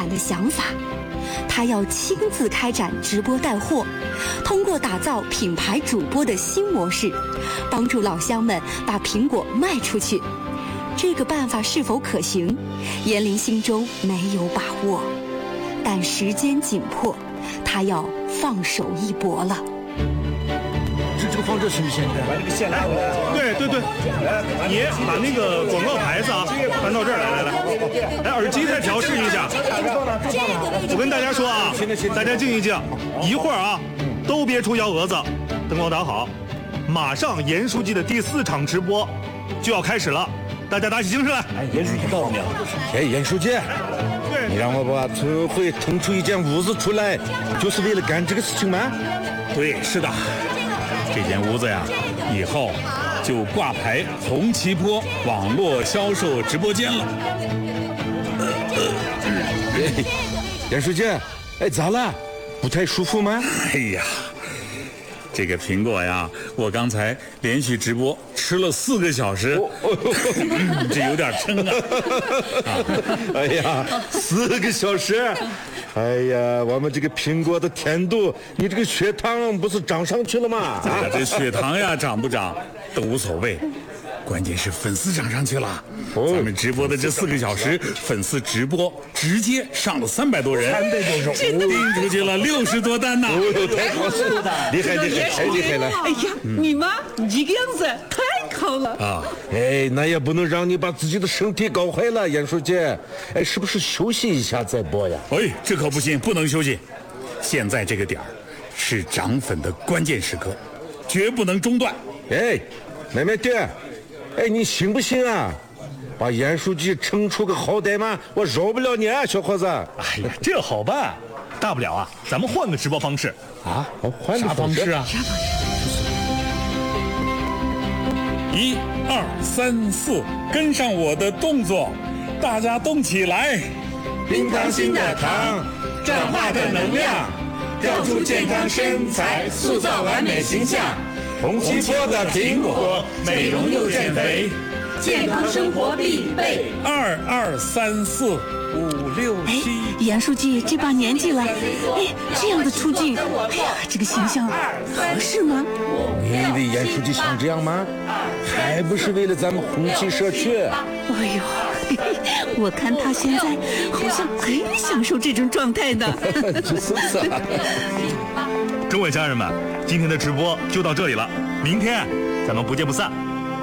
的想法，他要亲自开展直播带货，通过打造品牌主播的新模式，帮助老乡们把苹果卖出去。这个办法是否可行，严林心中没有把握，但时间紧迫，他要放手一搏了。 这个放这行不行？把那个线拉过来。 对，你把那个广告牌子啊搬到这儿来，哎，耳机再调试一下。我跟大家说啊，大家静一静，一会儿啊，都别出幺蛾子，灯光打好，马上严书记的第4场直播就要开始了，大家打起精神来。 哎，严书记到了没有？哎，严书记，你让我把村委会腾出一间屋子出来，就是为了干这个事情吗？ 对，是的。这间屋子呀，以后就挂牌红旗坡网络销售直播间了。 严书记，哎，咋了？不太舒服吗？ 哎呀，这个苹果呀，我刚才连续直播吃了4个小时，这有点撑啊。 哎呀，4个小时。哎呀，我们这个苹果的甜度，你这个血糖不是涨上去了吗？ 这血糖呀涨不涨都无所谓，关键是粉丝涨上去了。咱们直播的这4个小时，粉丝直播直接上了300多人，300多手，订出去了60多单呢。 太好了，厉害，太厉害了！ 哎呀，你妈，你这个样子太好了啊！哎，那也不能让你把自己的身体搞坏了，严书记。哎，是不是休息一下再播呀？ 哎，这可不行，不能休息。现在这个点儿是涨粉的关键时刻，绝不能中断。 哎，妹妹爹，哎，你行不行啊？把严书记撑出个好歹嘛，我饶不了你啊，小伙子。 哎呀，这好办，大不了啊，咱们换个直播方式啊。换个啥方式啊？1、2、3、4，跟上我的动作，大家动起来！ 冰糖心的糖，转化的能量，调出健康身材，塑造完美形象。红旗坡的苹果，美容又减肥，健康生活必备。 2、2、3、4、5、6、7。 严书记这把年纪了，哎，这样的出镜，哎呀，这个形象合适吗？ 你以为严书记想这样吗？还不是为了咱们红旗社区。 哎呦，我看他现在好像很享受这种状态呢。 就是啊。 诸位家人们，今天的直播就到这里了，明天咱们不见不散。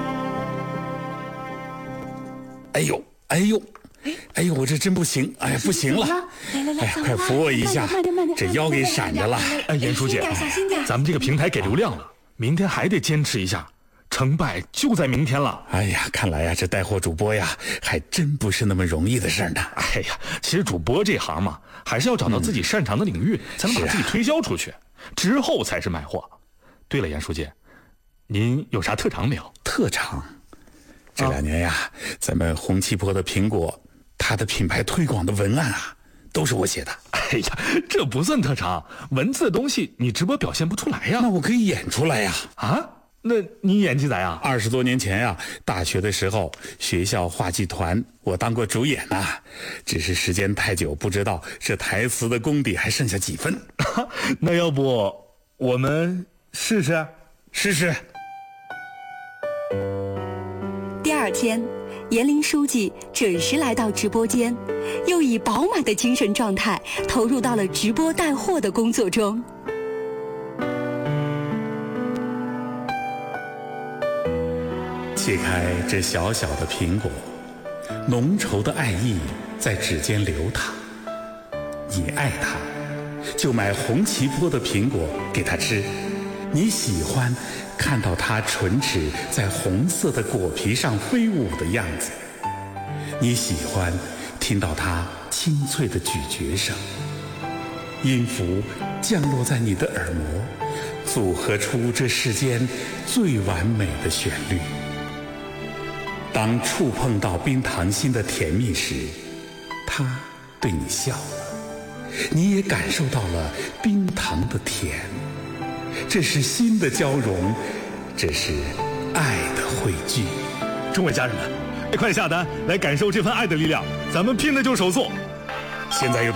哎呦，我这真不行，哎呀，不行了，哎呀，快扶我一下，这腰给闪着了。 哎，严书记，咱们这个平台给流量了，明天还得坚持一下，成败就在明天了。 哎呀，看来呀，这带货主播呀，还真不是那么容易的事呢。 哎呀，其实主播这行嘛，还是要找到自己擅长的领域，才能把自己推销出去，之后才是卖货。对了，严书记，您有啥特长没有？ 特长？这2年呀，咱们红旗坡的苹果，它的品牌推广的文案啊，都是我写的。 哎呀，这不算特长，文字的东西你直播表现不出来呀。 那我可以演出来呀。 啊？那你演技咋样 ？20多年前呀，大学的时候，学校话剧团我当过主演呐，只是时间太久，不知道这台词的功底还剩下几分。 那要不我们试试？ 第2天，严林书记准时来到直播间，又以饱满的精神状态投入到了直播带货的工作中。 切开这小小的苹果，浓稠的爱意在指尖流淌。你爱它，就买红旗坡的苹果给它吃。你喜欢看到它唇齿在红色的果皮上飞舞的样子，你喜欢听到它清脆的咀嚼声，音符降落在你的耳膜，组合出这世间最完美的旋律。当触碰到冰糖心的甜蜜时，它对你笑了，你也感受到了冰糖的甜。这是心的交融，这是爱的汇聚。 众位家人们，快下单来感受这份爱的力量，咱们拼的就是手速。 现在有